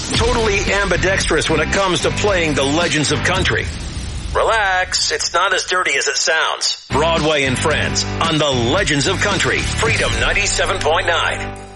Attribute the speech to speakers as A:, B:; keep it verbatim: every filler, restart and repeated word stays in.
A: Totally ambidextrous when it comes to playing the legends of country. Relax, it's not as dirty as it sounds. Broadway and Friends on the Legends of Country, Freedom ninety-seven point nine.